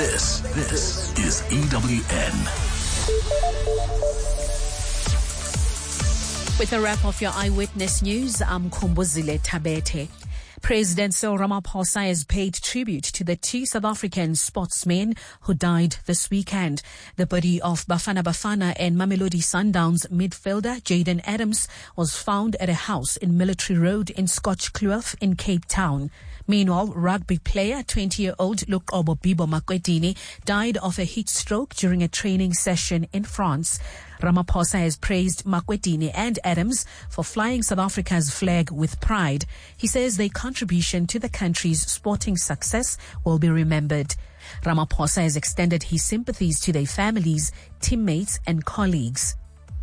This is EWN. With a wrap of your Eyewitness News, I'm Kumbuzile Tabete. President Cyril Ramaphosa has paid tribute to the two South African sportsmen who died this weekend. The body of Bafana Bafana and Mamelodi Sundowns midfielder Jayden Adams was found at a house in Military Road in Scotchkloof in Cape Town. Meanwhile, rugby player 20-year-old Luqobo Bibo Makwetini died of a heat stroke during a training session in France. Ramaphosa has praised Makwetini and Adams for flying South Africa's flag with pride. He says their contribution to the country's sporting success will be remembered. Ramaphosa has extended his sympathies to their families, teammates and colleagues.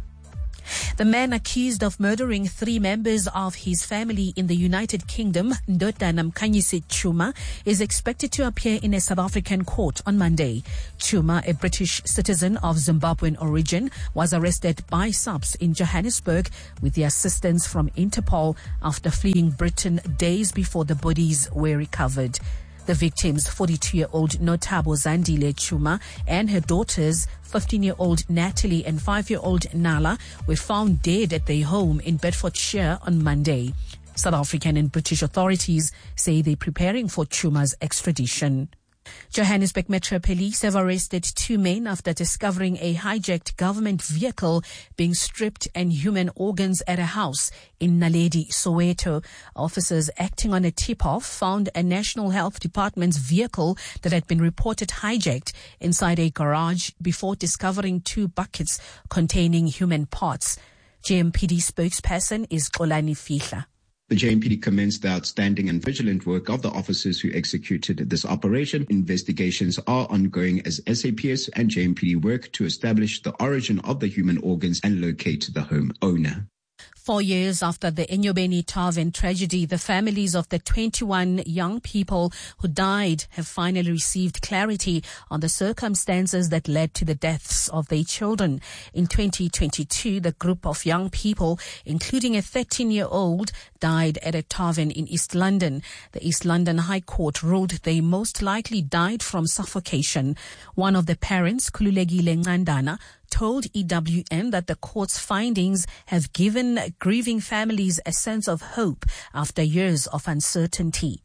The man accused of murdering 3 members of his family in the United Kingdom, Ndodana Mkhanyisi Chuma, is expected to appear in a South African court on Monday. Chuma, a British citizen of Zimbabwean origin, was arrested by SAPS in Johannesburg with the assistance from Interpol after fleeing Britain days before the bodies were recovered. The victims, 42-year-old Notabo Zandile Chuma and her daughters, 15-year-old Natalie and 5-year-old Nala, were found dead at their home in Bedfordshire on Monday. South African and British authorities say they're preparing for Chuma's extradition. Johannesburg Metro Police have arrested 2 men after discovering a hijacked government vehicle being stripped and human organs at a house in Naledi, Soweto. Officers acting on a tip-off found a National Health Department's vehicle that had been reported hijacked inside a garage before discovering 2 buckets containing human parts. JMPD spokesperson is Xolani Fihla. The JMPD commenced the outstanding and vigilant work of the officers who executed this operation. Investigations are ongoing as SAPS and JMPD work to establish the origin of the human organs and locate the home owner. 4 years after the Enyobeni Tarven tragedy, the families of the 21 young people who died have finally received clarity on the circumstances that led to the deaths of their children. In 2022, the group of young people, including a 13-year-old, died at a Tarven in East London. The East London High Court ruled they most likely died from suffocation. One of the parents, Khululekile Ncandana, told EWN that the court's findings have given grieving families a sense of hope after years of uncertainty.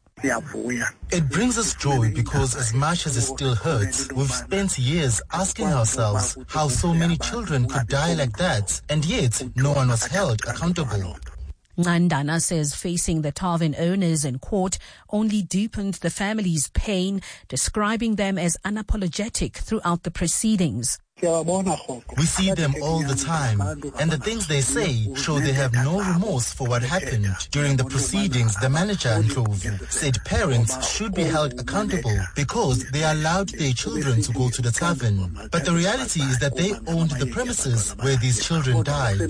It brings us joy because as much as it still hurts, we've spent years asking ourselves how so many children could die like that, and yet no one was held accountable. Ncandana says facing the Tarven owners in court only deepened the family's pain, describing them as unapologetic throughout the proceedings. We see them all the time, and the things they say show they have no remorse for what happened. During the proceedings, the manager, Ndlovu, said parents should be held accountable because they allowed their children to go to the tavern. But the reality is that they owned the premises where these children died.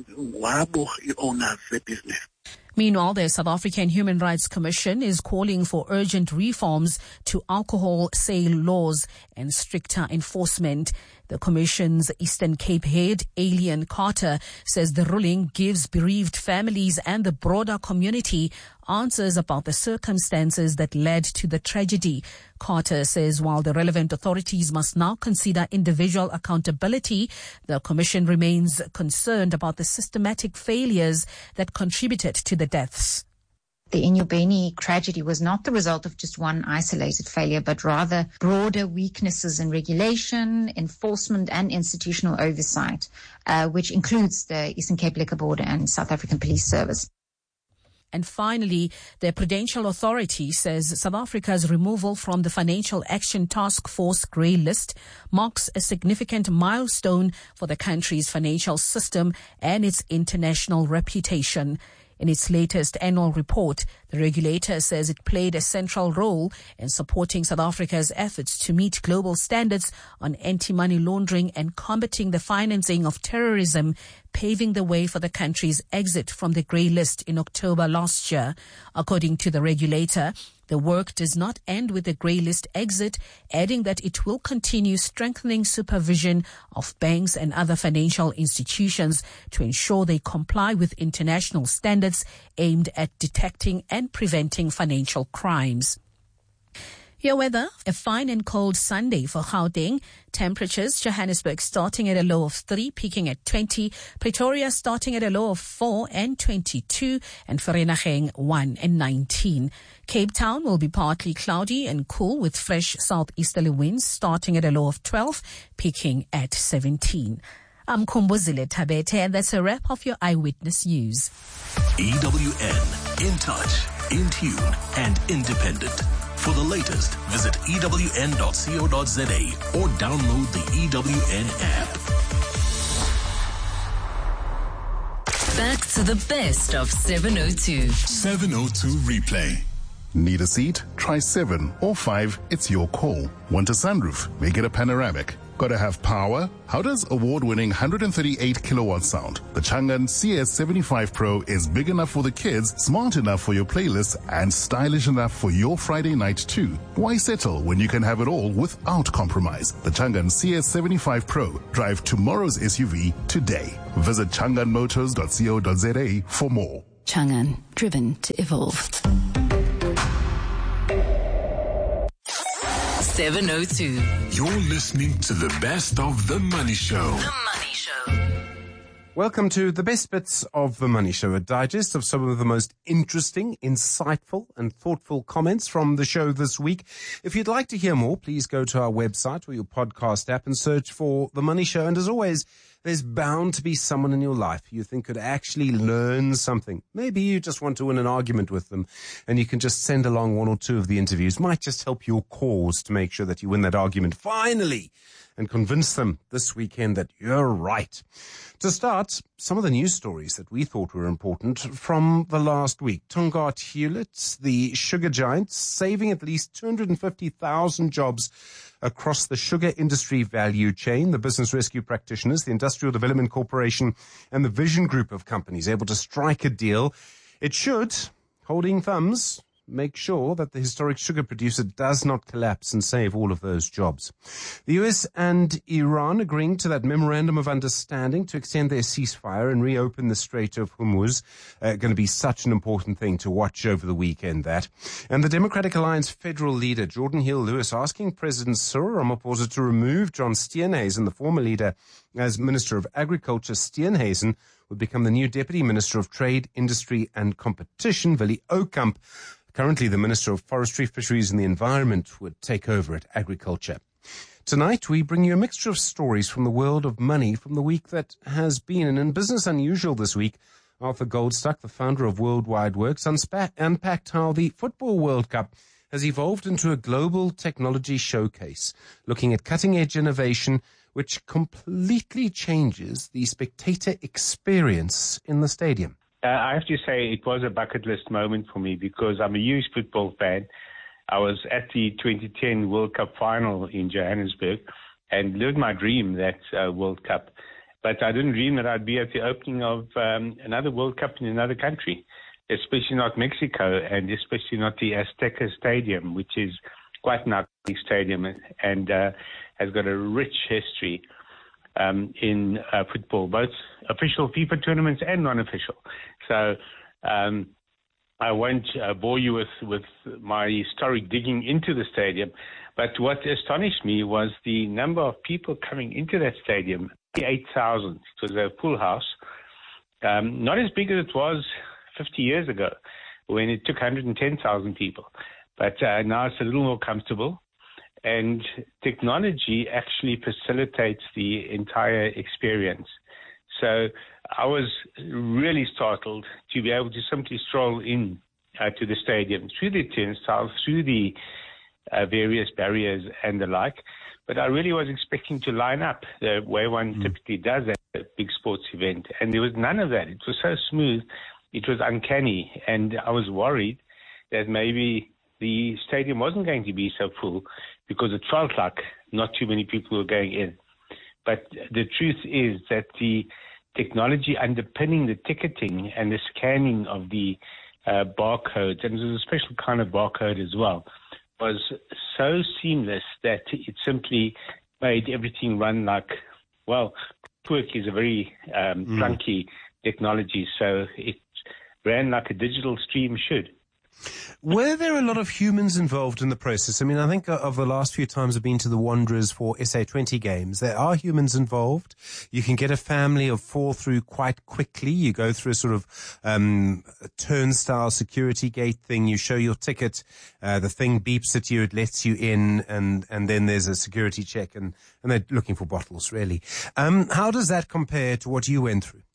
Meanwhile, the South African Human Rights Commission is calling for urgent reforms to alcohol sale laws and stricter enforcement. The Commission's Eastern Cape head, Alien Carter, says the ruling gives bereaved families and the broader community answers about the circumstances that led to the tragedy. Carter says while the relevant authorities must now consider individual accountability, the Commission remains concerned about the systematic failures that contributed to the deaths. The Enyobeni tragedy was not the result of just one isolated failure, but rather broader weaknesses in regulation, enforcement and institutional oversight, which includes the Eastern Cape Liquor Board and South African Police Service. And finally, the Prudential Authority says South Africa's removal from the Financial Action Task Force grey list marks a significant milestone for the country's financial system and its international reputation. In its latest annual report, the regulator says it played a central role in supporting South Africa's efforts to meet global standards on anti-money laundering and combating the financing of terrorism, paving the way for the country's exit from the grey list in October last year. According to the regulator, the work does not end with the grey list exit, adding that it will continue strengthening supervision of banks and other financial institutions to ensure they comply with international standards aimed at detecting and preventing financial crimes. Your weather, a fine and cold Sunday for Gauteng. Temperatures, Johannesburg starting at a low of 3, peaking at 20. Pretoria starting at a low of 4 and 22. And Vereeniging 1 and 19. Cape Town will be partly cloudy and cool with fresh southeasterly winds starting at a low of 12, peaking at 17. I'm Kumbuzile Tabete, and that's a wrap of your Eyewitness News. EWN, in touch, in tune, and independent. For the latest, visit ewn.co.za or download the EWN app. Back to the best of 702. 702 Replay. Need a seat? Try 7 or 5. It's your call. Want a sunroof? Make it a panoramic. Gotta have power? How does award-winning 138 kilowatt sound? The Changan CS75 Pro is big enough for the kids, smart enough for your playlist, and stylish enough for your Friday night too. Why settle when you can have it all without compromise? The Changan CS75 Pro. Drive tomorrow's SUV today. Visit changanmotors.co.za for more. Changan, driven to evolve. 702. You're listening to the best of The Money Show. The Money Show. Welcome to the best bits of The Money Show, a digest of some of the most interesting, insightful and thoughtful comments from the show this week. If you'd like to hear more, please go to our website or your podcast app and search for The Money Show. And as always, there's bound to be someone in your life you think could actually learn something. Maybe you just want to win an argument with them, and you can just send along 1 or 2 of the interviews. Might just help your cause to make sure that you win that argument finally and convince them this weekend that you're right. To start, some of the news stories that we thought were important from the last week. Tongaat Hewlett, the sugar giant, saving at least 250,000 jobs across the sugar industry value chain. The Business Rescue Practitioners, the Industrial Development Corporation, and the Vision Group of companies able to strike a deal. It should, holding thumbs, make sure that the historic sugar producer does not collapse and save all of those jobs. The US and Iran agreeing to that memorandum of understanding to extend their ceasefire and reopen the Strait of Hormuz. Going to be such an important thing to watch over the weekend, that. And the Democratic Alliance federal leader, Jordan Hill-Lewis, asking President Cyril Ramaphosa to remove John Steenhuisen, the former leader, as Minister of Agriculture. Steenhuisen would become the new Deputy Minister of Trade, Industry and Competition. Willie Oukamp, currently the Minister of Forestry, Fisheries and the Environment, would take over at Agriculture. Tonight, we bring you a mixture of stories from the world of money from the week that has been. And in Business Unusual this week, Arthur Goldstuck, the founder of Worldwide Works, unpacked how the Football World Cup has evolved into a global technology showcase, looking at cutting-edge innovation which completely changes the spectator experience in the stadium. I have to say it was a bucket list moment for me because I'm a huge football fan. I was at the 2010 World Cup final in Johannesburg and lived my dream, that World Cup. But I didn't dream that I'd be at the opening of another World Cup in another country, especially not Mexico and especially not the Azteca Stadium, which is quite an iconic stadium and has got a rich history in football, both official FIFA tournaments and non-official. So I won't bore you with my historic digging into the stadium, but what astonished me was the number of people coming into that stadium, 8,000. It was a full house, not as big as it was 50 years ago when it took 110,000 people, but now it's a little more comfortable. And technology actually facilitates the entire experience. So I was really startled to be able to simply stroll in to the stadium, through the turnstiles, through the various barriers and the like. But I really was expecting to line up the way one typically does at a big sports event. And there was none of that. It was so smooth. It was uncanny. And I was worried that maybe the stadium wasn't going to be so full because it felt like not too many people were going in. But the truth is that the technology underpinning the ticketing and the scanning of the barcodes, and there's a special kind of barcode as well, was so seamless that it simply made everything run like, well, Twerk is a very clunky technology, so it ran like a digital stream should. Were there a lot of humans involved in the process? I mean, I think of the last few times I've been to the Wanderers for SA20 games, there are humans involved. You can get a family of 4 through quite quickly. You go through a sort of turnstile security gate thing. You show your ticket. The thing beeps at you. It lets you in. And then there's a security check. And they're looking for bottles, really. How does that compare to what you went through?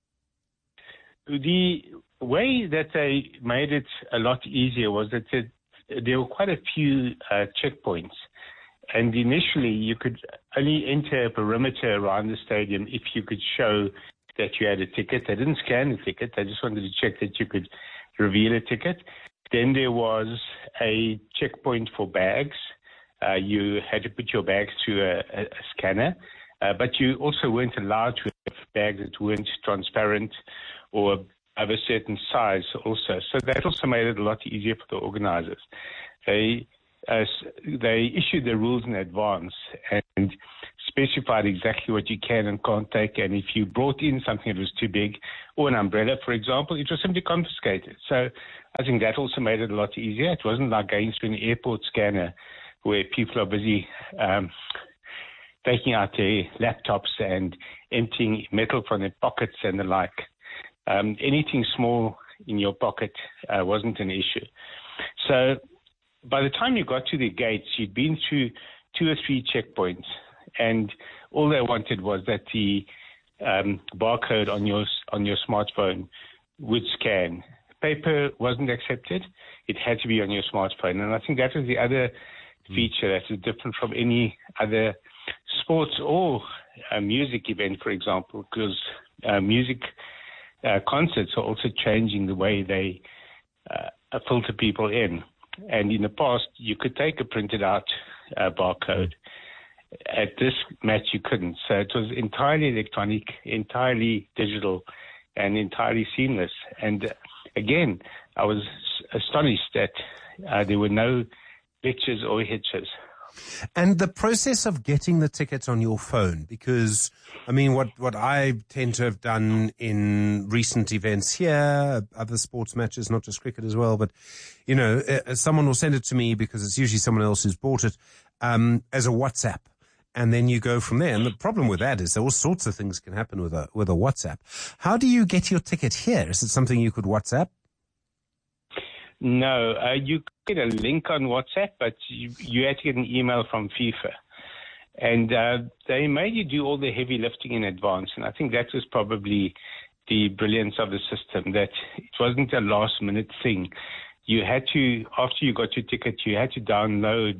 The way that they made it a lot easier was that there were quite a few checkpoints. And initially, you could only enter a perimeter around the stadium if you could show that you had a ticket. They didn't scan the ticket. They just wanted to check that you could reveal a ticket. Then there was a checkpoint for bags. You had to put your bags through a scanner. But you also weren't allowed to have bags that weren't transparent or of a certain size also. So that also made it a lot easier for the organizers. They issued the rules in advance and specified exactly what you can and can't take. And if you brought in something that was too big, or an umbrella, for example, it was simply confiscated. So I think that also made it a lot easier. It wasn't like going through an airport scanner where people are busy taking out their laptops and emptying metal from their pockets and the like. Anything small in your pocket wasn't an issue. So by the time you got to the gates, you'd been through 2 or 3 checkpoints, and all they wanted was that the barcode on your smartphone would scan. Paper wasn't accepted. It had to be on your smartphone. And I think that was the other feature that is different from any other sports or music event, for example, because music concerts are also changing the way they filter people in. And in the past, you could take a printed out barcode. At this match, you couldn't. So it was entirely electronic, entirely digital, and entirely seamless. And again, I was astonished that there were no glitches or hitches. And the process of getting the ticket on your phone, because, I mean, what I tend to have done in recent events here, other sports matches, not just cricket as well, but, you know, someone will send it to me because it's usually someone else who's bought it, as a WhatsApp. And then you go from there. And the problem with that is all sorts of things can happen with a WhatsApp. How do you get your ticket here? Is it something you could WhatsApp? No, you get a link on WhatsApp, but you had to get an email from FIFA. And they made you do all the heavy lifting in advance. And I think that was probably the brilliance of the system, that it wasn't a last-minute thing. You had to, after you got your ticket, you had to download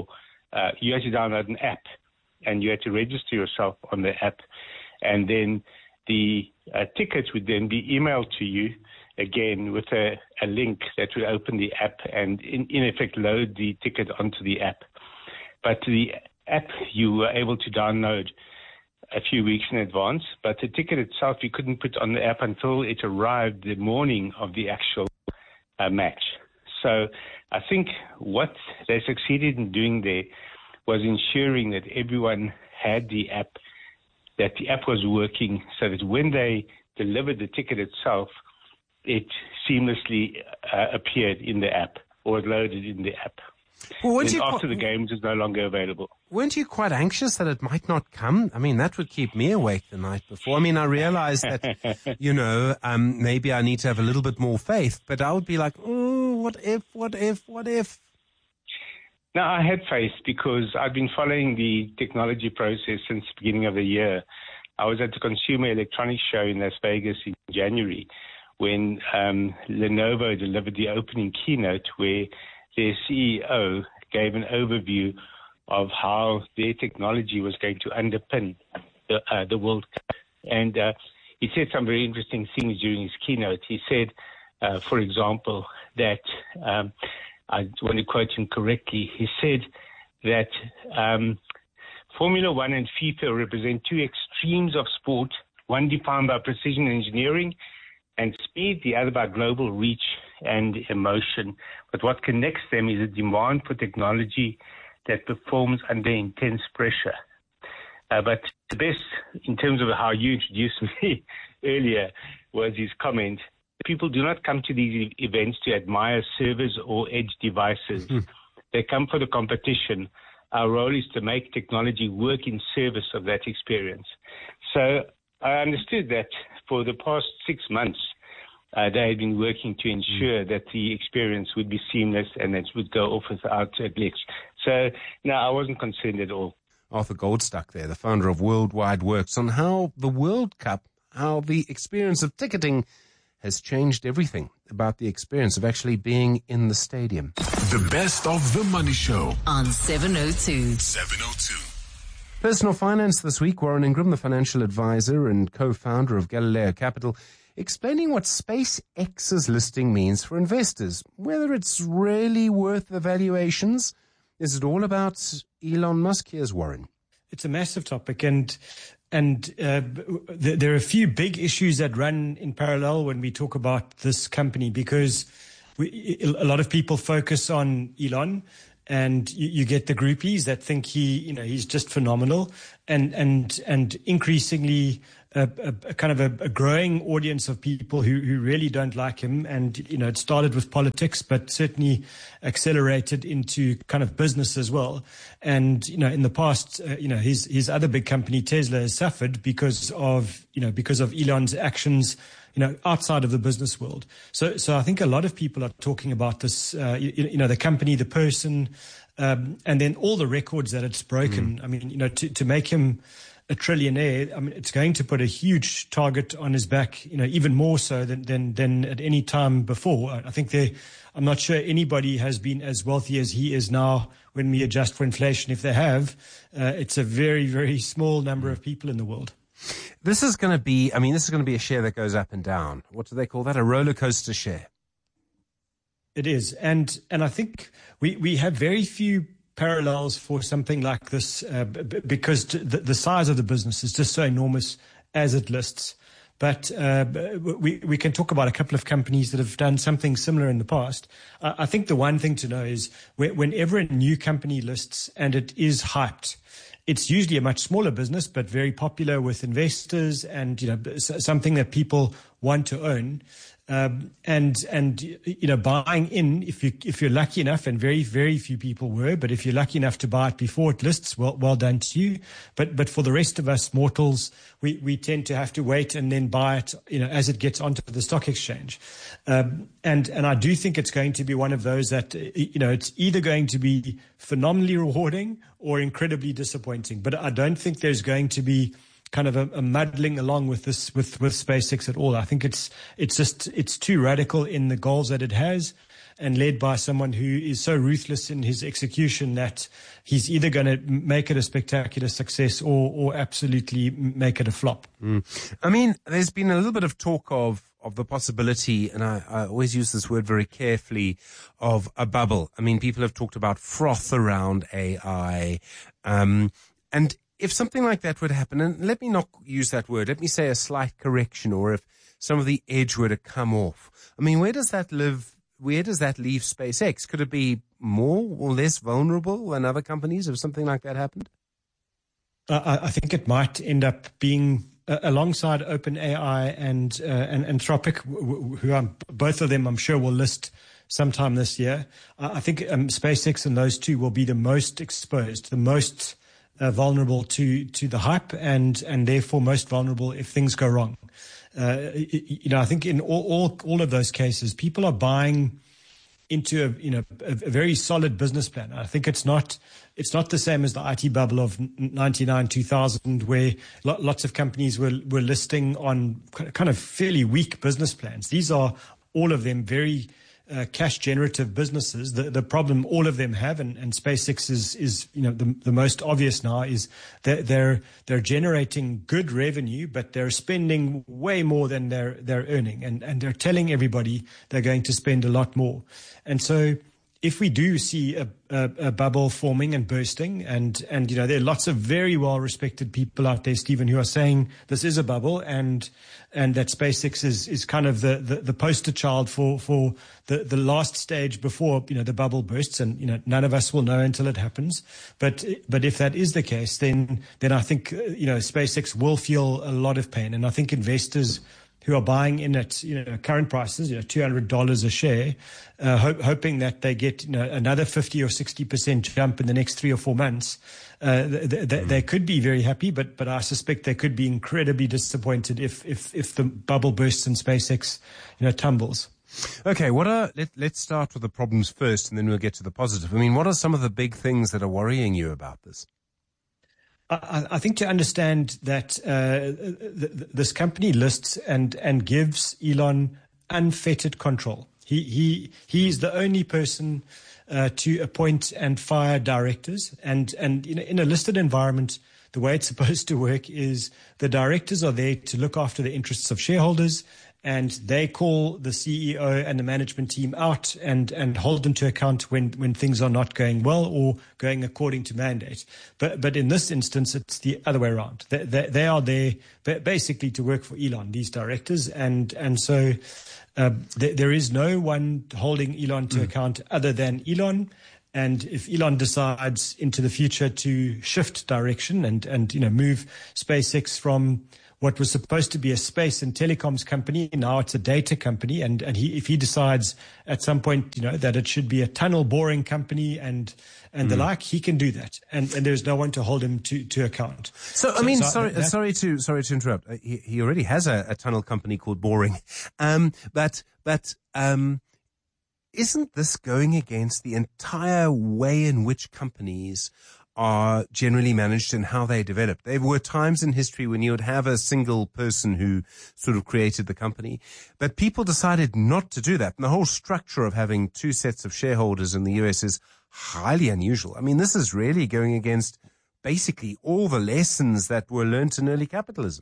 an app, and you had to register yourself on the app. And then the tickets would then be emailed to you, again, with a link that would open the app and, in effect, load the ticket onto the app. But the app you were able to download a few weeks in advance, but the ticket itself you couldn't put on the app until it arrived the morning of the actual match. So I think what they succeeded in doing there was ensuring that everyone had the app, that the app was working, so that when they delivered the ticket itself, it seamlessly appeared in the app or loaded in the app. Well, after the games is no longer available. Weren't you quite anxious that it might not come? I mean, that would keep me awake the night before. I mean, I realized that, you know, maybe I need to have a little bit more faith, but I would be like, oh, what if? No, I had faith because I've been following the technology process since the beginning of the year. I was at the Consumer Electronics Show in Las Vegas in January when Lenovo delivered the opening keynote where their CEO gave an overview of how their technology was going to underpin the World Cup. And he said some very interesting things during his keynote. He said, for example, that, I want to quote him correctly, he said that Formula One and FIFA represent two extremes of sport, one defined by precision engineering and speed, the other by global reach and emotion. But what connects them is a demand for technology that performs under intense pressure. But the best, in terms of how you introduced me earlier, was his comment people do not come to these events to admire servers or edge devices. They come for the competition. Our role is to make technology work in service of that experience. So I understood that for the past 6 months, they had been working to ensure that the experience would be seamless and it would go off without a glitch. So, no, I wasn't concerned at all. Arthur Goldstuck there, the founder of Worldwide Works, on how the World Cup, how the experience of ticketing has changed everything about the experience of actually being in the stadium. The best of the Money Show on 702. 702. Personal finance this week. Warren Ingram, the financial advisor and co-founder of Galileo Capital, explaining what SpaceX's listing means for investors, whether it's really worth the valuations. Is it all about Elon Musk? Here's Warren. It's a massive topic, and there are a few big issues that run in parallel when we talk about this company, because a lot of people focus on Elon, and you get the groupies that think he's just phenomenal, and increasingly a kind of a growing audience of people who really don't like him. And, it started with politics, but certainly accelerated into kind of business as well. And, in the past, his other big company, Tesla, has suffered because of Elon's actions, outside of the business world. So I think a lot of people are talking about this, the company, the person, and then all the records that it's broken. I mean, to make him a trillionaire, I mean, it's going to put a huge target on his back, even more so than at any time before. I think I'm not sure anybody has been as wealthy as he is now when we adjust for inflation. If they have, it's a very, very small number of people in the world. This is going to be a share that goes up and down. What do they call that? A roller coaster share. It is. And I think we have very few parallels for something like this because the size of the business is just so enormous as it lists. But we can talk about a couple of companies that have done something similar in the past. I think the one thing to know is whenever a new company lists and it is hyped, it's usually a much smaller business, but very popular with investors and, something that people want to own. And buying in, if you're lucky enough, and very, very few people were, but if you're lucky enough to buy it before it lists, well done to you. But for the rest of us mortals, we tend to have to wait and then buy it, as it gets onto the stock exchange. And I do think it's going to be one of those that, it's either going to be phenomenally rewarding or incredibly disappointing. But I don't think there's going to be kind of a muddling along with this, with SpaceX at all. I think it's too radical in the goals that it has, and led by someone who is so ruthless in his execution that he's either going to make it a spectacular success or absolutely make it a flop. I mean, there's been a little bit of talk of the possibility, and I always use this word very carefully, of a bubble. I mean, people have talked about froth around AI, and if something like that would happen, and let me not use that word, let me say a slight correction, or if some of the edge were to come off, I mean, where does that leave SpaceX? Could it be more or less vulnerable than other companies if something like that happened? I think it might end up being alongside OpenAI and Anthropic, who both of them I'm sure will list sometime this year. I think SpaceX and those two will be the most exposed, the most vulnerable to the hype, and therefore most vulnerable if things go wrong. I think in all of those cases, people are buying into a very solid business plan. I think it's not the same as the IT bubble of 99, 2000, where lots of companies were listing on kind of fairly weak business plans. These are all of them very cash generative businesses. The problem all of them have, and SpaceX is the most obvious now, is that they're generating good revenue, but they're spending way more than they're earning, and they're telling everybody they're going to spend a lot more. And so if we do see a bubble forming and bursting, and there are lots of very well respected people out there, Stephen, who are saying this is a bubble, and that SpaceX is kind of the poster child for the last stage before the bubble bursts, and none of us will know until it happens. But if that is the case, then I think SpaceX will feel a lot of pain, and I think investors who are buying in at current prices, $200 a share, hoping that they get another 50 or 60% jump in the next 3 or 4 months. They could be very happy, but I suspect they could be incredibly disappointed if the bubble bursts and SpaceX tumbles. Okay, let's start with the problems first, and then we'll get to the positive. I mean, what are some of the big things that are worrying you about this? I think to understand that this company lists and gives Elon unfettered control. He's the only person to appoint and fire directors, and in a listed environment, the way it's supposed to work is the directors are there to look after the interests of shareholders, and they call the CEO and the management team out and hold them to account when things are not going well or going according to mandate. But in this instance, it's the other way around. They are there basically to work for Elon, these directors, and so there is no one holding Elon to account other than Elon. And if Elon decides into the future to shift direction and move SpaceX from what was supposed to be a space and telecoms company, now it's a data company, and if he decides at some point that it should be a tunnel boring company and the like, he can do that, and there's no one to hold him to account. So I mean, sorry to interrupt. He already has a tunnel company called Boring, but isn't this going against the entire way in which companies are generally managed and how they develop? There were times in history when you would have a single person who sort of created the company, but people decided not to do that. And the whole structure of having 2 sets of shareholders in the US is highly unusual. I mean, this is really going against basically all the lessons that were learnt in early capitalism.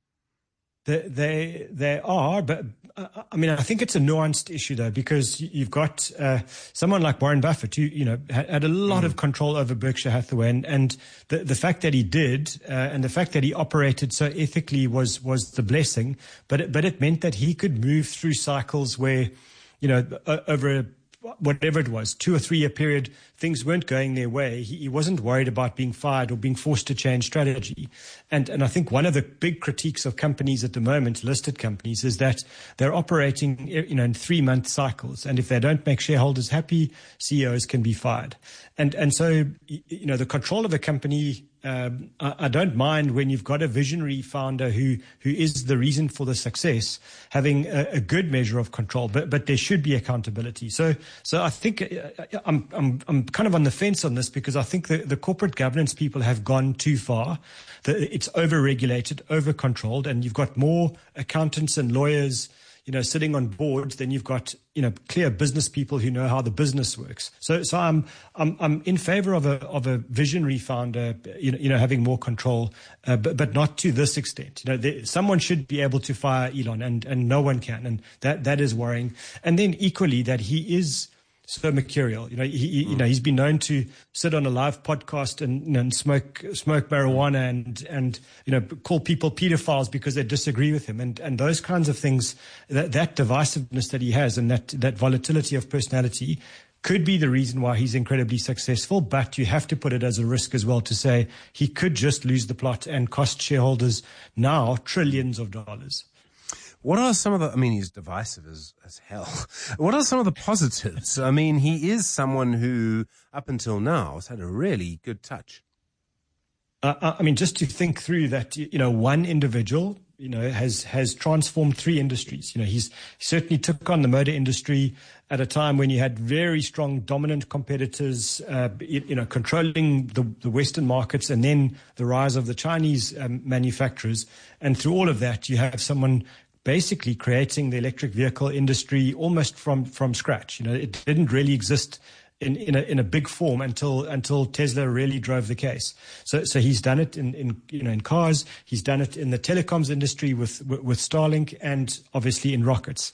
They are, but I mean, I think it's a nuanced issue though, because you've got someone like Warren Buffett who had a lot of control over Berkshire Hathaway, and the fact that he did and the fact that he operated so ethically was the blessing, but it meant that he could move through cycles where over whatever it was, 2 or 3 year period, things weren't going their way. He wasn't worried about being fired or being forced to change strategy. And I think one of the big critiques of companies at the moment, listed companies, is that they're operating in 3-month cycles. And if they don't make shareholders happy, CEOs can be fired. And so, the control of a company, I don't mind when you've got a visionary founder who is the reason for the success, having a good measure of control, but there should be accountability. So I think I'm kind of on the fence on this, because I think the corporate governance people have gone too far. It's over-regulated, over-controlled, and you've got more accountants and lawyers sitting on boards, then you've got, clear business people who know how the business works. So I'm in favor of a visionary founder, having more control, but not to this extent. Someone should be able to fire Elon, and no one can, and that is worrying. And then equally that he is so mercurial. He's been known to sit on a live podcast and smoke marijuana and call people pedophiles because they disagree with him, and those kinds of things. That divisiveness that he has, and that volatility of personality, could be the reason why he's incredibly successful. But you have to put it as a risk as well, to say he could just lose the plot and cost shareholders now trillions of dollars. What are some of the, he's divisive as hell. What are some of the positives? I mean, he is someone who, up until now, has had a really good touch. Just to think through that, one individual, has transformed 3 industries. He's certainly took on the motor industry at a time when you had very strong dominant competitors, controlling the Western markets, and then the rise of the Chinese manufacturers. And through all of that, you have someone basically creating the electric vehicle industry almost from scratch. It didn't really exist in a big form until Tesla really drove the case. So he's done it in cars. He's done it in the telecoms industry with Starlink, and obviously in rockets.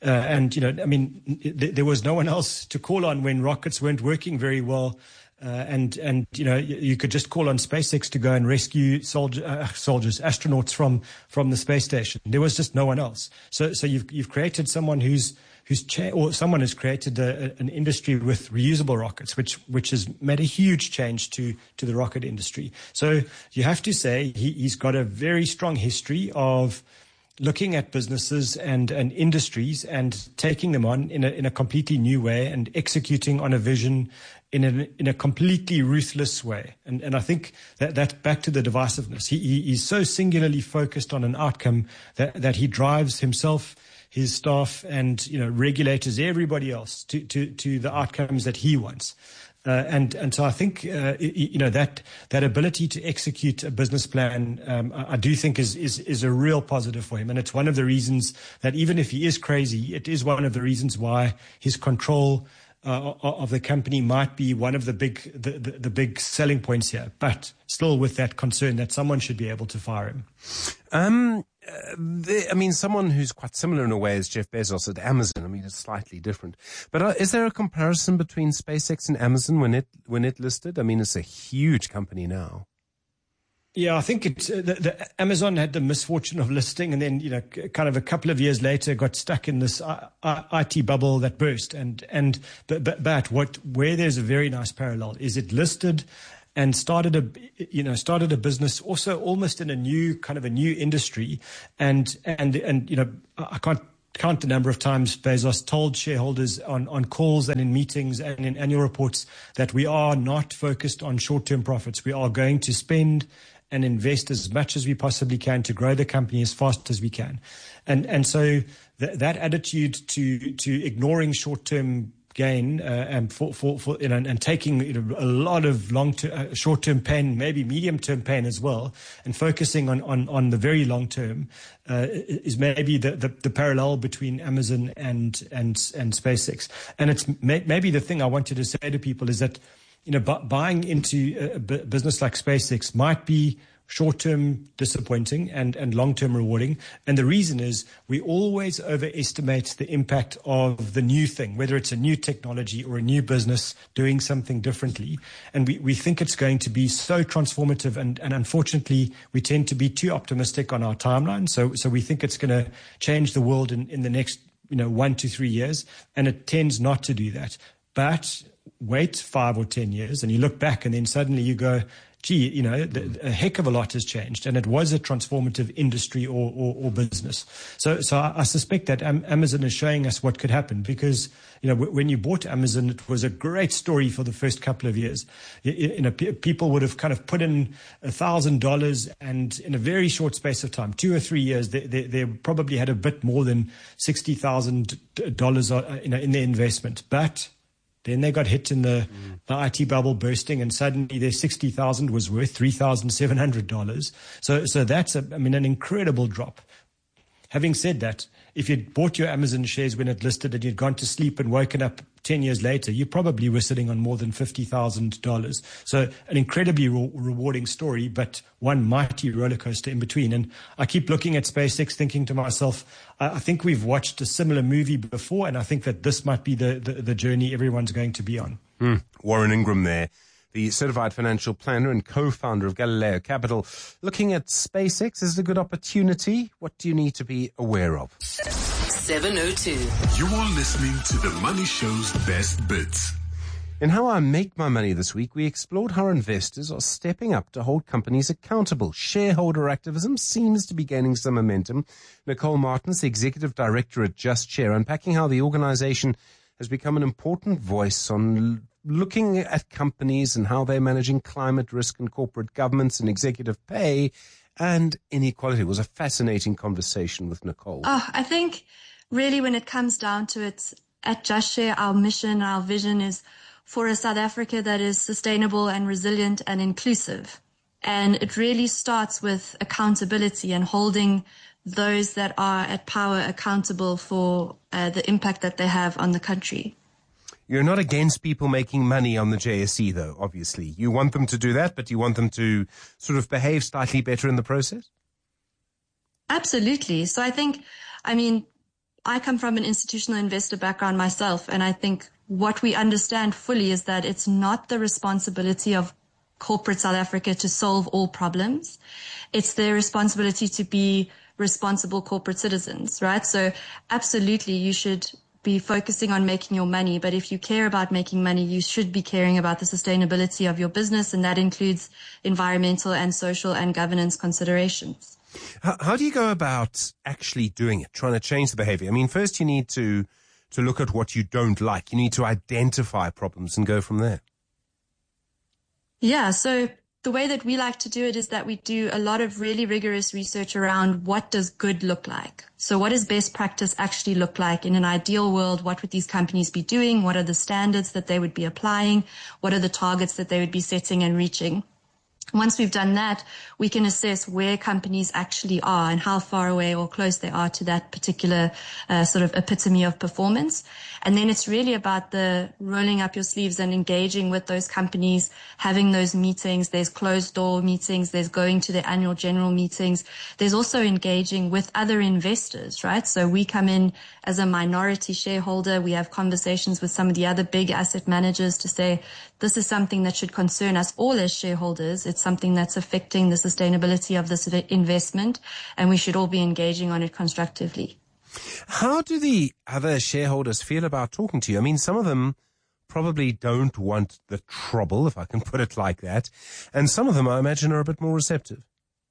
There was no one else to call on when rockets weren't working very well. You could just call on SpaceX to go and rescue astronauts from the space station. There was just no one else. So you've created someone someone has created an industry with reusable rockets, which has made a huge change to the rocket industry. So you have to say he's got a very strong history of looking at businesses and industries and taking them on in a completely new way and executing on a vision in a completely ruthless way. And I think that's back to the divisiveness. He's so singularly focused on an outcome that he drives himself, his staff, and regulators, everybody else to the outcomes that he wants. And so I think that ability to execute a business plan, I do think is a real positive for him, and it's one of the reasons that even if he is crazy, it is one of the reasons why his control of the company might be one of the big selling points here, but still with that concern that someone should be able to fire him. Someone who's quite similar in a way is Jeff Bezos at Amazon. It's slightly different. But is there a comparison between SpaceX and Amazon when it listed? It's a huge company now. Yeah, I think the Amazon had the misfortune of listing and then, kind of a couple of years later got stuck in this IT bubble that burst. But where there's a very nice parallel is it listed and started a business also almost in a new industry. And I can't count the number of times Bezos told shareholders on calls and in meetings and in annual reports that we are not focused on short-term profits. We are going to spend and invest as much as we possibly can to grow the company as fast as we can. And so that attitude to ignoring short-term gain and and taking a lot of long-term, short-term pain, maybe medium-term pain as well, and focusing on the very long term is maybe the parallel between Amazon and SpaceX. And it's maybe the thing I wanted to say to people is that buying into a business like SpaceX might be short-term disappointing and long-term rewarding. And the reason is we always overestimate the impact of the new thing, whether it's a new technology or a new business doing something differently. And we think it's going to be so transformative. And unfortunately, we tend to be too optimistic on our timeline. So we think it's going to change the world in the next 1 to 3 years. And it tends not to do that. But wait 5 or 10 years and you look back and then suddenly you go, gee, a heck of a lot has changed, and it was a transformative industry or business. So I suspect that Amazon is showing us what could happen because, when you bought Amazon, it was a great story for the first couple of years. People would have kind of put in $1,000 and in a very short space of time, 2 or 3 years, they probably had a bit more than $60,000 in their investment. But then they got hit in the IT bubble bursting, and suddenly their $60,000 was worth $3,700. So that's an incredible drop. Having said that, if you'd bought your Amazon shares when it listed and you'd gone to sleep and woken up 10 years later, you probably were sitting on more than $50,000. So an incredibly rewarding story, but one mighty roller coaster in between. And I keep looking at SpaceX thinking to myself, I think we've watched a similar movie before, and I think that this might be the journey everyone's going to be on. Warren Ingram there, the certified financial planner and co-founder of Galileo Capital. Looking at SpaceX, is it a good opportunity? What do you need to be aware of? 702. You are listening to The Money Show's Best Bits. In How I Make My Money this week, we explored how investors are stepping up to hold companies accountable. Shareholder activism seems to be gaining some momentum. Nicole Martins, the executive director at Just Share, unpacking how the organization has become an important voice on looking at companies and how they're managing climate risk and corporate governance and executive pay and inequality. It was a fascinating conversation with Nicole. I think really when it comes down to it, at Just Share, our mission, our vision is for a South Africa that is sustainable and resilient and inclusive. And it really starts with accountability and holding those that are at power accountable for the impact that they have on the country. You're not against people making money on the JSE, though, obviously. You want them to do that, but you want them to sort of behave slightly better in the process? Absolutely. So I think, I come from an institutional investor background myself, and I think what we understand fully is that it's not the responsibility of corporate South Africa to solve all problems. It's their responsibility to be responsible corporate citizens, right? So absolutely, you should be focusing on making your money. But if you care about making money, you should be caring about the sustainability of your business. And that includes environmental and social and governance considerations. How do you go about actually doing it, trying to change the behavior? I mean, first you need to look at what you don't like. You need to identify problems and go from there. Yeah, so the way that we like to do it is that we do a lot of really rigorous research around what does good look like. So what does best practice actually look like in an ideal world? What would these companies be doing? What are the standards that they would be applying? What are the targets that they would be setting and reaching? Once we've done that, we can assess where companies actually are and how far away or close they are to that particular sort of epitome of performance. And then it's really about the rolling up your sleeves and engaging with those companies, having those meetings. There's closed door meetings. There's going to their annual general meetings. There's also engaging with other investors, right? So we come in as a minority shareholder. We have conversations with some of the other big asset managers to say, this is something that should concern us all as shareholders. It's something that's affecting the sustainability of this investment, and we should all be engaging on it constructively. How do the other shareholders feel about talking to you? I mean, some of them probably don't want the trouble, if I can put it like that, and some of them, I imagine, are a bit more receptive.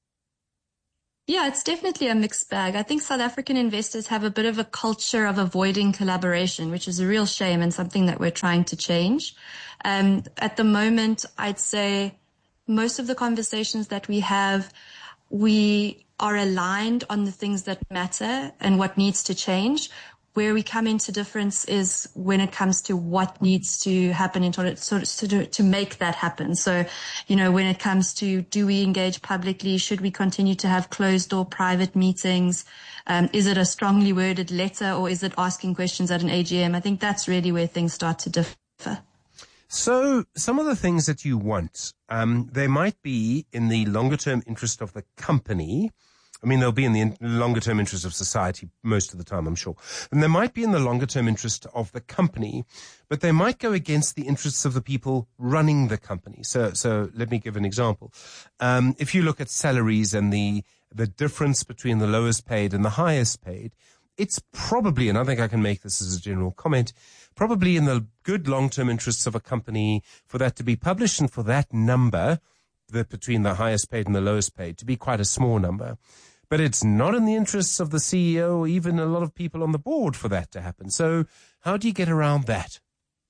Yeah, it's definitely a mixed bag. I think South African investors have a bit of a culture of avoiding collaboration, which is a real shame and something that we're trying to change. At the moment, I'd say most of the conversations that we have, we are aligned on the things that matter and what needs to change. Where we come into difference is when it comes to what needs to happen in order to make that happen. So, when it comes to, do we engage publicly? Should we continue to have closed door private meetings? Is it a strongly worded letter, or is it asking questions at an AGM? I think that's really where things start to differ. So some of the things that you want, they might be in the longer term interest of the company. I mean, they'll be in the longer term interest of society most of the time, I'm sure. And they might be in the longer term interest of the company, but they might go against the interests of the people running the company. So let me give an example. If you look at salaries and the difference between the lowest paid and the highest paid, it's probably, and I think I can make this as a general comment, probably in the good long-term interests of a company for that to be published and for that number, between the highest paid and the lowest paid, to be quite a small number. But it's not in the interests of the CEO or even a lot of people on the board for that to happen. So how do you get around that?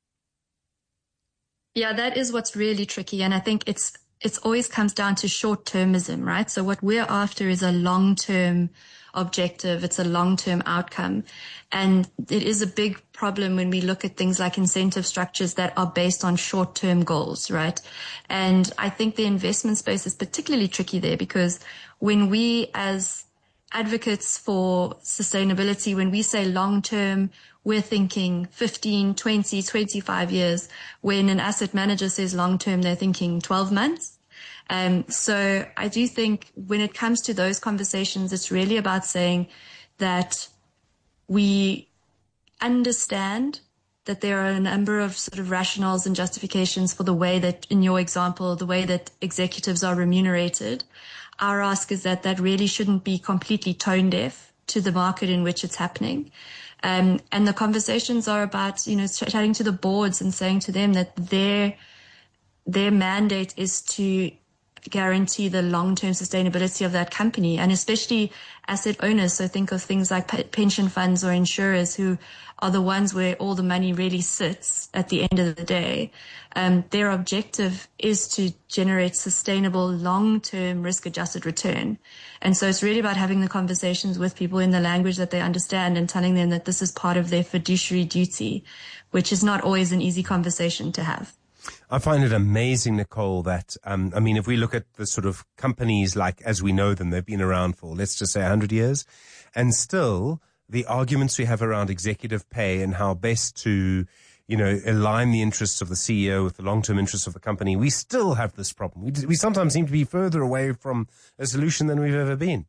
Yeah, that is what's really tricky. And I think it's always comes down to short-termism, right? So what we're after is a long-term objective. It's a long-term outcome. And it is a big problem when we look at things like incentive structures that are based on short-term goals, right? And I think the investment space is particularly tricky there, because when we as advocates for sustainability, when we say long-term, we're thinking 15, 20, 25 years. When an asset manager says long-term, they're thinking 12 months. So I do think when it comes to those conversations, it's really about saying that we understand that there are a number of sort of rationales and justifications for the way that, in your example, the way that executives are remunerated. Our ask is that really shouldn't be completely tone deaf to the market in which it's happening. And the conversations are about, chatting to the boards and saying to them that their mandate is to guarantee the long-term sustainability of that company, and especially asset owners. So think of things like pension funds or insurers, who are the ones where all the money really sits at the end of the day. Their objective is to generate sustainable long-term risk-adjusted return. And so it's really about having the conversations with people in the language that they understand and telling them that this is part of their fiduciary duty, which is not always an easy conversation to have. I find it amazing, Nicole, that, if we look at the sort of companies like as we know them, they've been around for, let's just say 100 years, and still the arguments we have around executive pay and how best to, align the interests of the CEO with the long-term interests of the company, we still have this problem. We sometimes seem to be further away from a solution than we've ever been.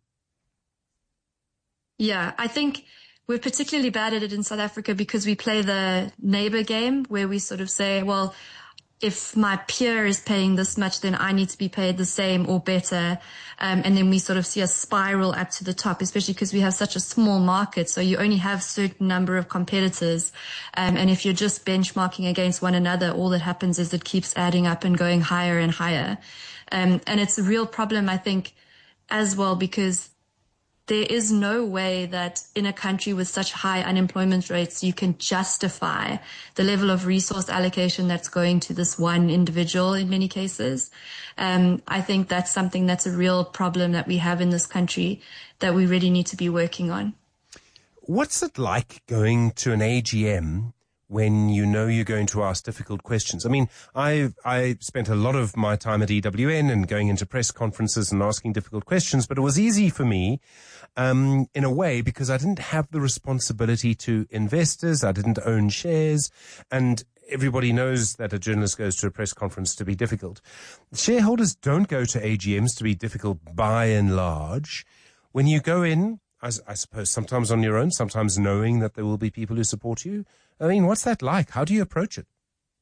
Yeah, I think we're particularly bad at it in South Africa because we play the neighbor game, where we sort of say, well, if my peer is paying this much, then I need to be paid the same or better. And then we sort of see a spiral up to the top, especially because we have such a small market. So you only have a certain number of competitors. And if you're just benchmarking against one another, all that happens is it keeps adding up and going higher and higher. And it's a real problem, I think, as well, because there is no way that in a country with such high unemployment rates, you can justify the level of resource allocation that's going to this one individual in many cases. I think that's something that's a real problem that we have in this country that we really need to be working on. What's it like going to an AGM when you know you're going to ask difficult questions? I mean, I spent a lot of my time at EWN and going into press conferences and asking difficult questions, but it was easy for me in a way because I didn't have the responsibility to investors. I didn't own shares, and everybody knows that a journalist goes to a press conference to be difficult. Shareholders don't go to AGMs to be difficult by and large. When you go in, I suppose sometimes on your own, sometimes knowing that there will be people who support you. I mean, what's that like? How do you approach it?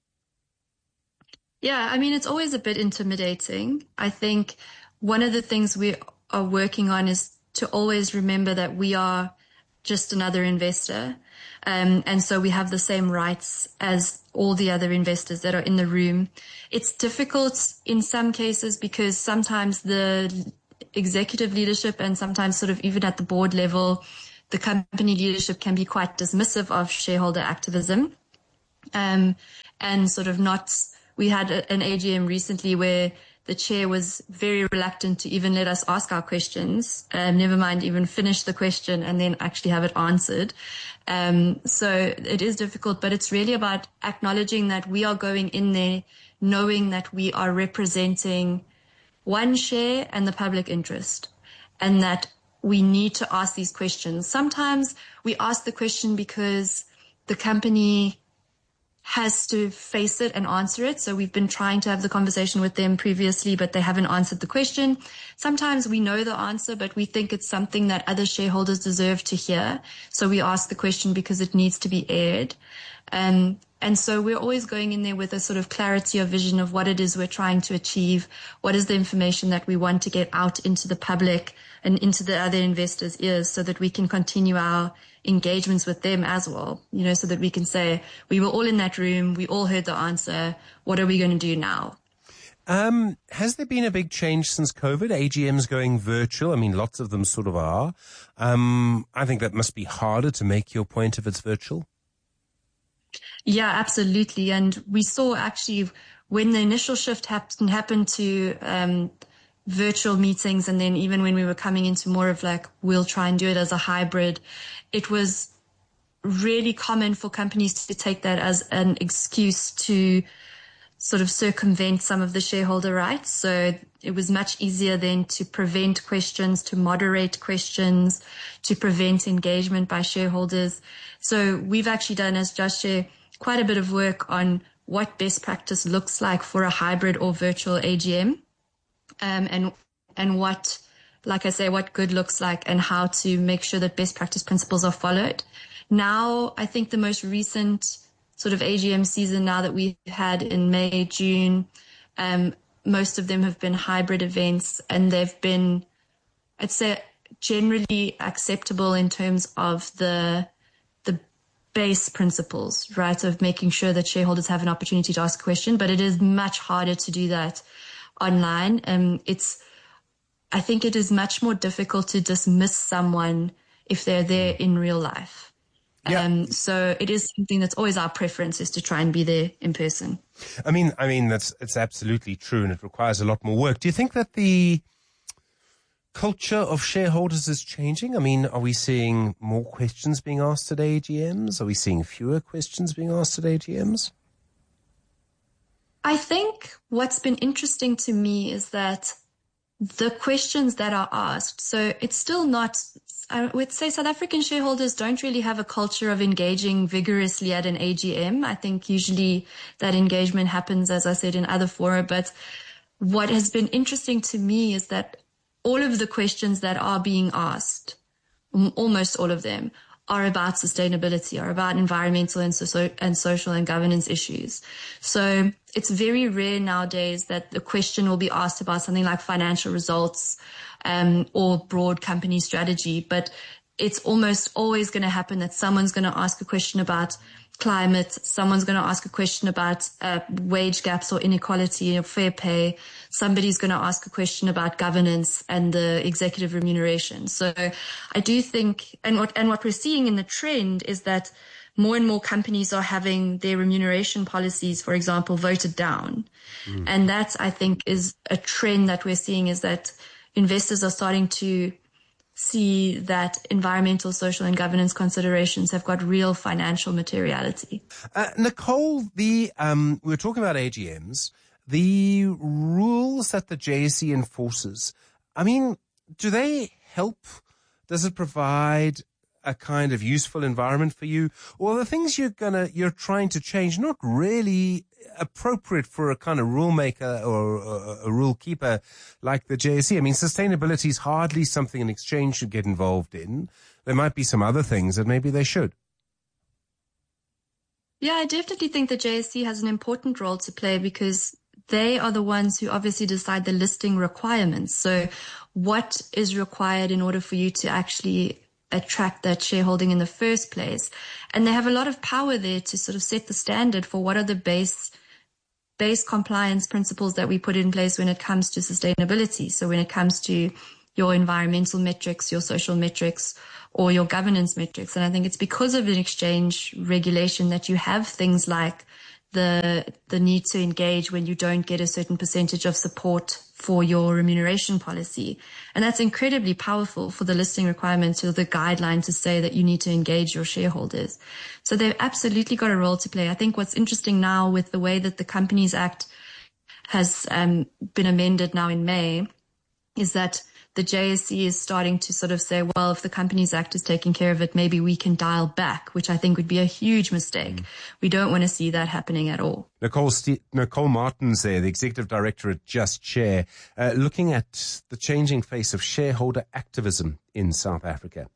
Yeah, I mean, it's always a bit intimidating. I think one of the things we are working on is to always remember that we are just another investor. And so we have the same rights as all the other investors that are in the room. It's difficult in some cases because sometimes the executive leadership and sometimes sort of even at the board level, the company leadership can be quite dismissive of shareholder activism. And sort of we had an AGM recently where the chair was very reluctant to even let us ask our questions, never mind even finish the question and then actually have it answered. So it is difficult, but it's really about acknowledging that we are going in there knowing that we are representing one share and the public interest, and that we need to ask these questions. Sometimes we ask the question because the company has to face it and answer it. So we've been trying to have the conversation with them previously, but they haven't answered the question. Sometimes we know the answer, but we think it's something that other shareholders deserve to hear. So we ask the question because it needs to be aired. And so we're always going in there with a sort of clarity of vision of what it is we're trying to achieve, what is the information that we want to get out into the public and into the other investors' ears so that we can continue our engagements with them as well, so that we can say, we were all in that room, we all heard the answer, what are we going to do now? Has there been a big change since COVID? AGMs going virtual? I mean, lots of them sort of are. I think that must be harder to make your point if it's virtual. Yeah, absolutely. And we saw actually when the initial shift happened to virtual meetings, and then even when we were coming into more of like, we'll try and do it as a hybrid, it was really common for companies to take that as an excuse to sort of circumvent some of the shareholder rights. So it was much easier then to prevent questions, to moderate questions, to prevent engagement by shareholders. So we've actually done, as Just Share, quite a bit of work on what best practice looks like for a hybrid or virtual AGM, and what, like I say, what good looks like and how to make sure that best practice principles are followed. Now, I think the most recent sort of AGM season now that we've had in May, June, most of them have been hybrid events, and they've been, I'd say, generally acceptable in terms of the base principles, right, of making sure that shareholders have an opportunity to ask a question. But it is much harder to do that online. I think it is much more difficult to dismiss someone if they're there in real life. Yeah. So it is something that's always our preference, is to try and be there in person. I mean, it's absolutely true, and it requires a lot more work. Do you think that the culture of shareholders is changing? I mean, are we seeing more questions being asked at AGMs? Are we seeing fewer questions being asked at AGMs? I think what's been interesting to me is that the questions that are asked, so it's still not, I would say South African shareholders don't really have a culture of engaging vigorously at an AGM. I think usually that engagement happens, as I said, in other fora. But what has been interesting to me is that all of the questions that are being asked, almost all of them, are about sustainability, are about environmental and social and governance issues. So it's very rare nowadays that the question will be asked about something like financial results or broad company strategy, but it's almost always going to happen that someone's going to ask a question about climate. Someone's going to ask a question about wage gaps or inequality or fair pay. Somebody's going to ask a question about governance and the executive remuneration. So I do think, and what we're seeing in the trend is that more and more companies are having their remuneration policies, for example, voted down. And that, I think, is a trend that we're seeing, is that investors are starting to see that environmental, social, and governance considerations have got real financial materiality. Nicole, we were talking about AGMs. The rules that the JSE enforces, I mean, do they help? Does it provide a kind of useful environment for you? Or the things you're trying to change not really appropriate for a kind of rule maker or a rule keeper like the JSE? I mean, sustainability is hardly something an exchange should get involved in. There might be some other things that maybe they should. Yeah, I definitely think the JSE has an important role to play, because they are the ones who obviously decide the listing requirements. So what is required in order for you to actually attract that shareholding in the first place? And they have a lot of power there to sort of set the standard for what are the base compliance principles that we put in place when it comes to sustainability. So when it comes to your environmental metrics, your social metrics, or your governance metrics. And I think it's because of an exchange regulation that you have things like the need to engage when you don't get a certain percentage of support for your remuneration policy. And that's incredibly powerful for the listing requirements or the guideline to say that you need to engage your shareholders. So they've absolutely got a role to play. I think what's interesting now with the way that the Companies Act has been amended now in May is that the JSE is starting to sort of say, well, if the Companies Act is taking care of it, maybe we can dial back, which I think would be a huge mistake. We don't want to see that happening at all. Nicole Martins there, the Executive Director at Just Share, looking at the changing face of shareholder activism in South Africa.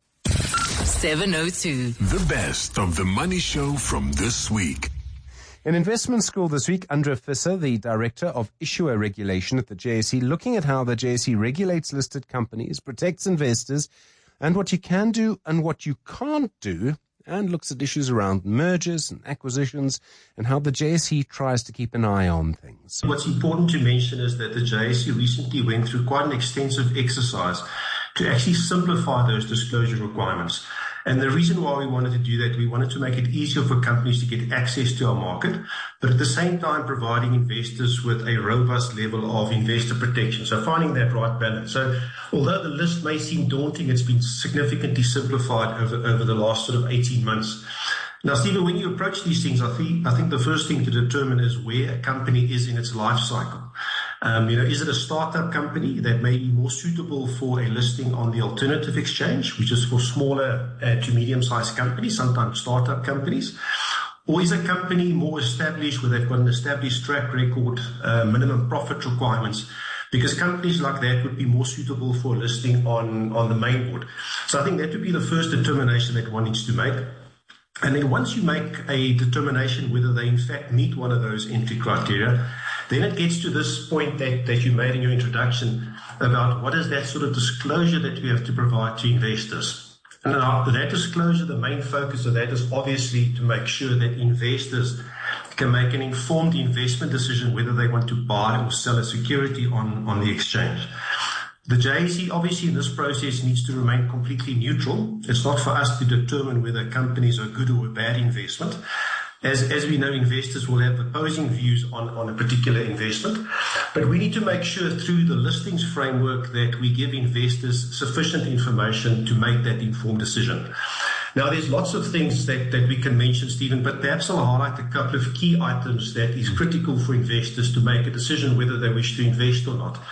702. The best of the Money Show from this week. In Investment School this week, Andrea Visser, the Director of Issuer Regulation at the JSE, looking at how the JSE regulates listed companies, protects investors, and what you can do and what you can't do, and looks at issues around mergers and acquisitions and how the JSE tries to keep an eye on things. What's important to mention is that the JSE recently went through quite an extensive exercise to actually simplify those disclosure requirements. And the reason why we wanted to do that, we wanted to make it easier for companies to get access to our market, but at the same time providing investors with a robust level of investor protection. So finding that right balance. So although the list may seem daunting, it's been significantly simplified over the last sort of 18 months. Now, Stephen, when you approach these things, I think the first thing to determine is where a company is in its life cycle. Is it a startup company that may be more suitable for a listing on the alternative exchange, which is for smaller to medium-sized companies, sometimes startup companies? Or is a company more established, where they've got an established track record, minimum profit requirements? Because companies like that would be more suitable for a listing on the main board. So I think that would be the first determination that one needs to make. And then once you make a determination whether they in fact meet one of those entry criteria, then it gets to this point that you made in your introduction about what is that sort of disclosure that we have to provide to investors. And after that disclosure, the main focus of that is obviously to make sure that investors can make an informed investment decision whether they want to buy or sell a security on the exchange. The JSE, obviously, in this process needs to remain completely neutral. It's not for us to determine whether companies are good or a bad investment. As we know, investors will have opposing views on a particular investment. But we need to make sure through the listings framework that we give investors sufficient information to make that informed decision. Now, there's lots of things that we can mention, Stephen, but perhaps I'll highlight a couple of key items that is critical for investors to make a decision whether they wish to invest or not.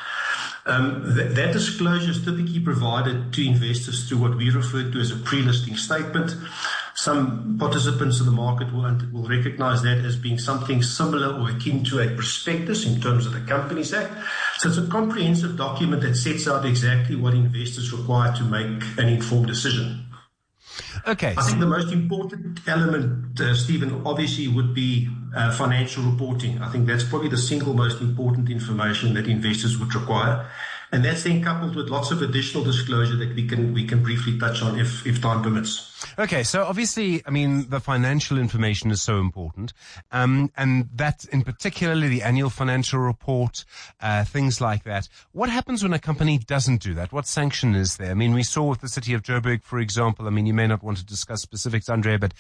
That disclosure is typically provided to investors through what we refer to as a pre-listing statement. Some participants in the market will recognize that as being something similar or akin to a prospectus in terms of the Companies Act. So it's a comprehensive document that sets out exactly what investors require to make an informed decision. Okay. I think the most important element, Stephen, obviously would be financial reporting. I think that's probably the single most important information that investors would require. And that's then coupled with lots of additional disclosure that we can briefly touch on if time permits. Okay, so obviously, I mean, the financial information is so important, and that in particularly the annual financial report, things like that. What happens when a company doesn't do that? What sanction is there? I mean, we saw with the city of Joburg, for example, I mean, you may not want to discuss specifics, Andre, but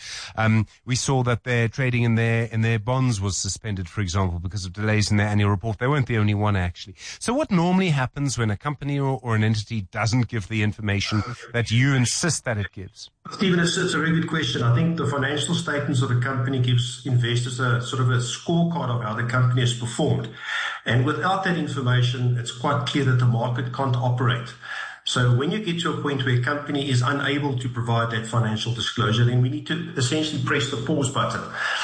we saw that their trading in their bonds was suspended, for example, because of delays in their annual report. They weren't the only one, actually. So what normally happens when a company or an entity doesn't give the information that you insist that it gives? Stephen, it's a very good question. I think the financial statements of a company gives investors a sort of a scorecard of how the company has performed. And without that information, it's quite clear that the market can't operate. So when you get to a point where a company is unable to provide that financial disclosure, then we need to essentially press the pause button.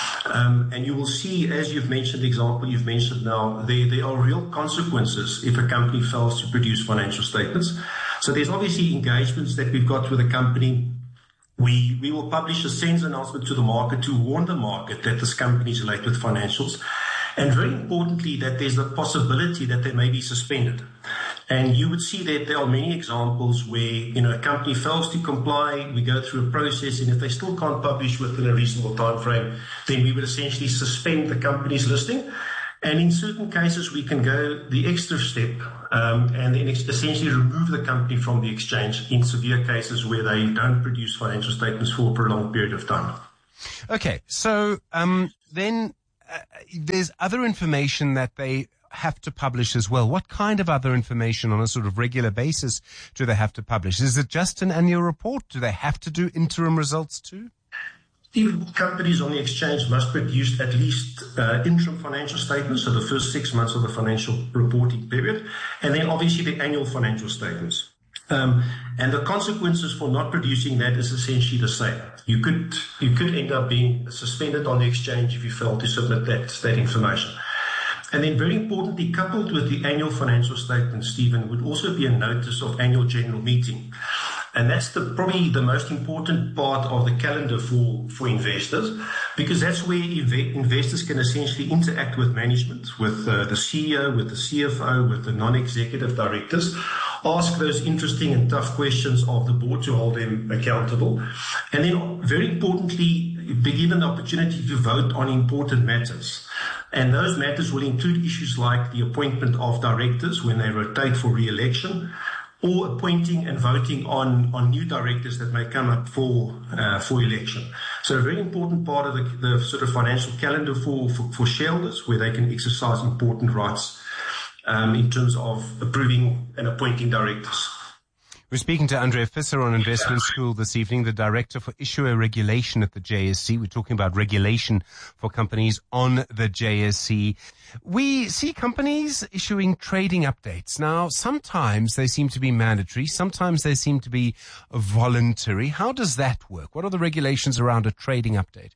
And you will see, as you've mentioned, the example you've mentioned now, there are real consequences if a company fails to produce financial statements. So there's obviously engagements that we've got with a company. We will publish a SENS announcement to the market to warn the market that this company is late with financials. And very importantly, that there's a possibility that they may be suspended. And you would see that there are many examples where, a company fails to comply, we go through a process, and if they still can't publish within a reasonable time frame, then we would essentially suspend the company's listing. And in certain cases, we can go the extra step and then essentially remove the company from the exchange in severe cases where they don't produce financial statements for a prolonged period of time. Okay, so then there's other information that they have to publish as well. What kind of other information on a sort of regular basis do they have to publish? Is it just an annual report? Do they have to do interim results too? Even companies on the exchange must produce at least interim financial statements, so the first 6 months of the financial reporting period, and then obviously the annual financial statements. And the consequences for not producing that is essentially the same. You could end up being suspended on the exchange if you fail to submit that information. And then very importantly, coupled with the annual financial statement, Stephen, would also be a notice of annual general meeting. And that's probably the most important part of the calendar for investors, because that's where investors can essentially interact with management, with the CEO, with the CFO, with the non-executive directors, ask those interesting and tough questions of the board to hold them accountable. And then very importantly, be given the opportunity to vote on important matters. And those matters will include issues like the appointment of directors when they rotate for re-election, or appointing and voting on new directors that may come up for election. So a very important part of the sort of financial calendar for shareholders, where they can exercise important rights in terms of approving and appointing directors. We're speaking to Andre Visser on Investment School this evening, the Director for Issuer Regulation at the JSE. We're talking about regulation for companies on the JSE. We see companies issuing trading updates. Now, sometimes they seem to be mandatory. Sometimes they seem to be voluntary. How does that work? What are the regulations around a trading update?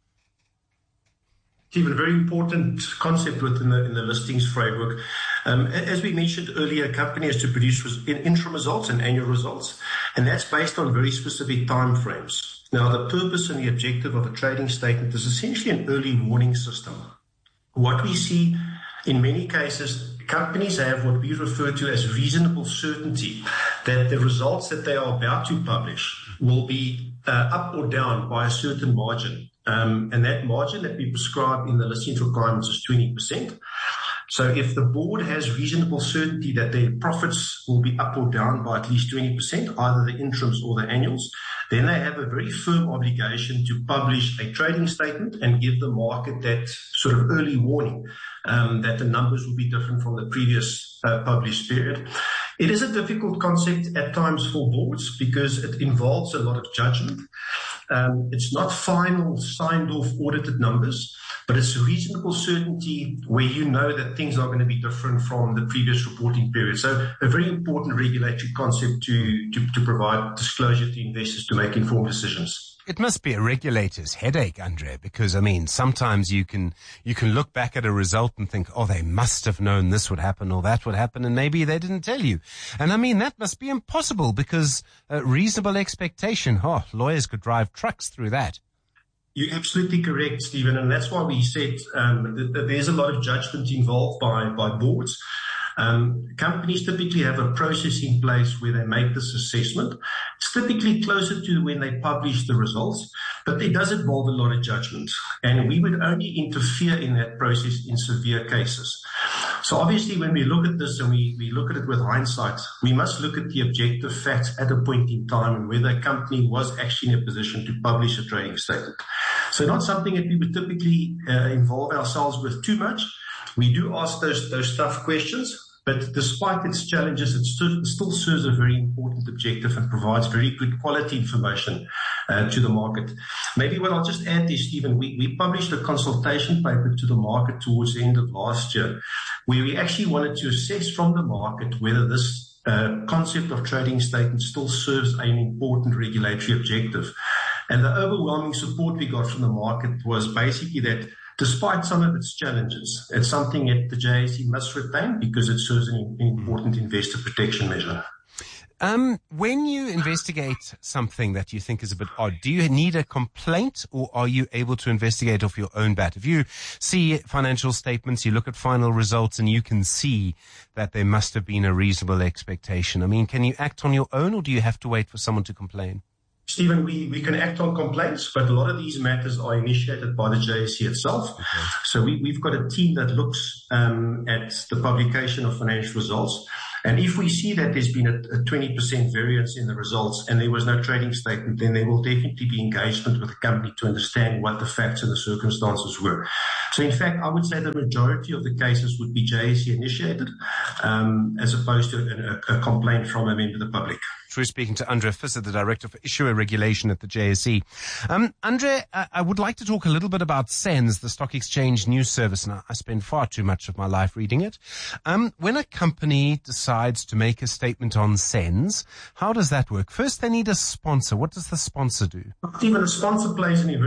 Stephen, a very important concept within the listings framework. As we mentioned earlier, a company has to produce interim results and annual results, and that's based on very specific time frames. Now, the purpose and the objective of a trading statement is essentially an early warning system. What we see in many cases, companies have what we refer to as reasonable certainty that the results that they are about to publish will be up or down by a certain margin. And that margin that we prescribe in the listings requirements is 20%. So if the board has reasonable certainty that their profits will be up or down by at least 20%, either the interims or the annuals, then they have a very firm obligation to publish a trading statement and give the market that sort of early warning that the numbers will be different from the previous published period. It is a difficult concept at times for boards because it involves a lot of judgment. It's not final, signed off, audited numbers, but it's reasonable certainty where you know that things are going to be different from the previous reporting period. So a very important regulatory concept to provide disclosure to investors to make informed decisions. It must be a regulator's headache, Andre, because, I mean, sometimes you can look back at a result and think, oh, they must have known this would happen or that would happen, and maybe they didn't tell you. And, I mean, that must be impossible because reasonable expectation, lawyers could drive trucks through that. You're absolutely correct, Stephen, and that's why we said that there's a lot of judgment involved by boards. Companies typically have a process in place where they make this assessment. It's typically closer to when they publish the results, but it does involve a lot of judgment. And we would only interfere in that process in severe cases. So obviously when we look at this and we look at it with hindsight, we must look at the objective facts at a point in time and whether a company was actually in a position to publish a trading statement. So not something that we would typically involve ourselves with too much. We do ask those tough questions, but despite its challenges, it still serves a very important objective and provides very good quality information to the market. Maybe what I'll just add is, Stephen, we published a consultation paper to the market towards the end of last year, where we actually wanted to assess from the market whether this concept of trading statements still serves an important regulatory objective. And the overwhelming support we got from the market was basically that despite some of its challenges, it's something that the JSE must retain because it serves an important investor protection measure. When you investigate something that you think is a bit odd, do you need a complaint or are you able to investigate off your own bat? If you see financial statements, you look at final results and you can see that there must have been a reasonable expectation. I mean, can you act on your own or do you have to wait for someone to complain? Stephen, we can act on complaints, but a lot of these matters are initiated by the JSE itself. Okay. So we've got a team that looks at the publication of financial results. And if we see that there's been a 20% variance in the results and there was no trading statement, then there will definitely be engagement with the company to understand what the facts and the circumstances were. So in fact, I would say the majority of the cases would be JSE initiated as opposed to a complaint from a member of the public. We're speaking to Andre Visser, the Director for Issuer Regulation at the JSE. Andre, I would like to talk a little bit about SENS, the Stock Exchange News Service. Now, I spend far too much of my life reading it. When a company decides to make a statement on SENS, how does that work? First, they need a sponsor. What does the sponsor do? Stephen, the sponsor plays an